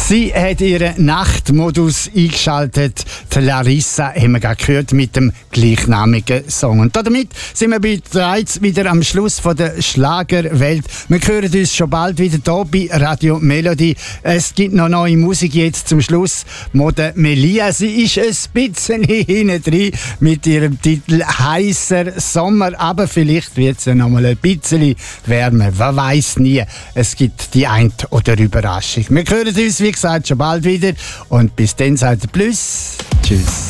Sie hat ihren Nachtmodus eingeschaltet. Die Larissa haben wir gerade gehört mit dem gleichnamigen Song. Und damit sind wir bereits wieder am Schluss von der Schlagerwelt. Wir hören uns schon bald wieder hier bei Radio Melody. Es gibt noch neue Musik jetzt zum Schluss. Mode Melia, sie ist ein bisschen hinten drin mit ihrem Titel «Heißer Sommer». Aber vielleicht wird es ja noch mal ein bisschen wärmer. Man weiß nie. Es gibt die ein oder Überraschung. Wir hören uns, wie gesagt, schon bald wieder. Und bis dann sagt Plus. Tschüss.